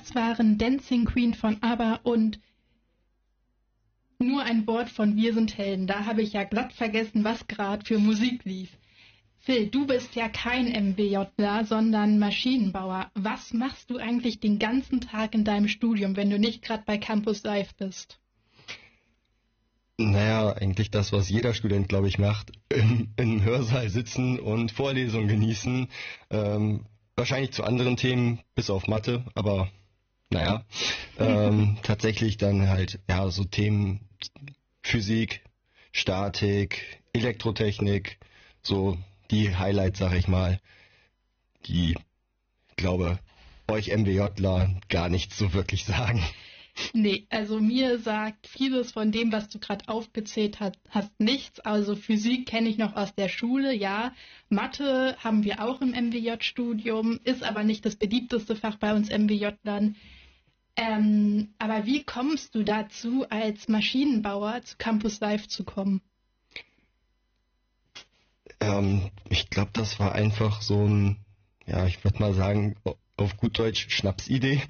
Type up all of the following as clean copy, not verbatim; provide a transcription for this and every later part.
Das waren Dancing Queen von ABBA und Nur ein Wort von Wir sind Helden. Da habe ich ja glatt vergessen, was gerade für Musik lief. Phil, du bist ja kein MBJler, sondern Maschinenbauer. Was machst du eigentlich den ganzen Tag in deinem Studium, wenn du nicht gerade bei Campus Live bist? Naja, eigentlich das, was jeder Student, glaube ich, macht. Im Hörsaal sitzen und Vorlesungen genießen. Wahrscheinlich zu anderen Themen, bis auf Mathe, aber naja. Tatsächlich dann halt, ja, so Themen Physik, Statik, Elektrotechnik, so die Highlights, sag ich mal, die, glaube euch MBJler gar nichts so wirklich sagen. Nee, also mir sagt vieles von dem, was du gerade aufgezählt hast, nichts. Also Physik kenne ich noch aus der Schule, ja. Mathe haben wir auch im MBJ-Studium, ist aber nicht das beliebteste Fach bei uns MBJlern. Aber wie kommst du dazu, als Maschinenbauer zu Campus Live zu kommen? Ich glaube, das war einfach so ein, ja, ich würde mal sagen, auf gut Deutsch Schnapsidee.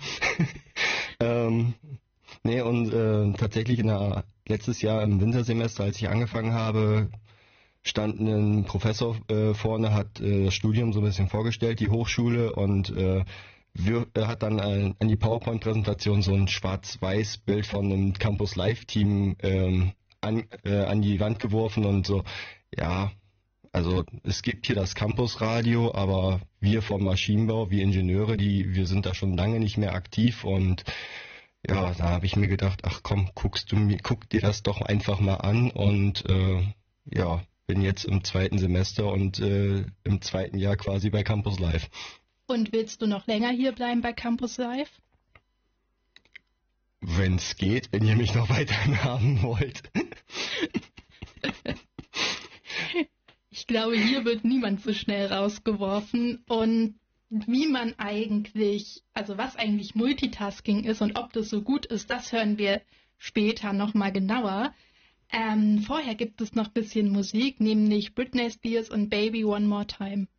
Nee, und tatsächlich letztes Jahr im Wintersemester, als ich angefangen habe, stand ein Professor vorne, hat das Studium so ein bisschen vorgestellt, die Hochschule, und hat dann an die PowerPoint-Präsentation so ein Schwarz-Weiß-Bild von einem Campus Live-Team an die Wand geworfen und so, ja, also es gibt hier das Campusradio, aber wir vom Maschinenbau, wir Ingenieure, wir sind da schon lange nicht mehr aktiv, und ja, da habe ich mir gedacht, ach komm, guck dir das doch einfach mal an, und ja, bin jetzt im zweiten Semester und im zweiten Jahr quasi bei Campus Live. Und willst du noch länger hier bleiben bei Campus Live? Wenn es geht, wenn ihr mich noch weiterhin haben wollt. Ich glaube, hier wird niemand so schnell rausgeworfen. Und wie man eigentlich, also was eigentlich Multitasking ist und ob das so gut ist, das hören wir später nochmal genauer. Vorher gibt es noch ein bisschen Musik, nämlich Britney Spears und Baby One More Time.